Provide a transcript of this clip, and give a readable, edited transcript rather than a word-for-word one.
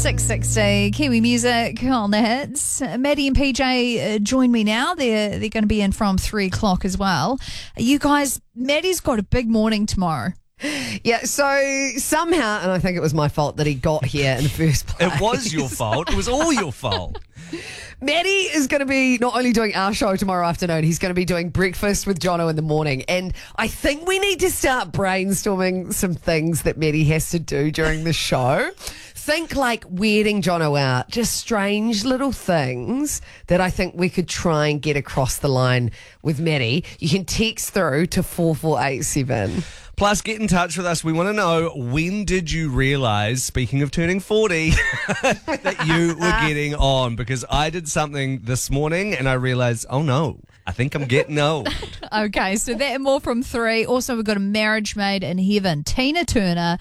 6:60 Kiwi music on the hits. Maddie and PJ join me now. They're going to be in from 3 o'clock as well. You guys, Maddie's got a big morning tomorrow. Yeah, so somehow, and I think it was my fault that he got here in the first place. It was your fault. It was all your fault. Maddie is going to be not only doing our show tomorrow afternoon, he's going to be doing breakfast with Jono in the morning. And I think we need to start brainstorming some things that Maddie has to do during the show. Think like weeding Jono out, just strange little things that I think we could try and get across the line with Maddie. You can text through to 4487. Plus, get in touch with us. We want to know, when did you realise, speaking of turning 40, that you were getting on? Because I did something this morning and I realised, oh no, I think I'm getting old. Okay, so that and more from 3. Also, we've got a marriage made in heaven. Tina Turner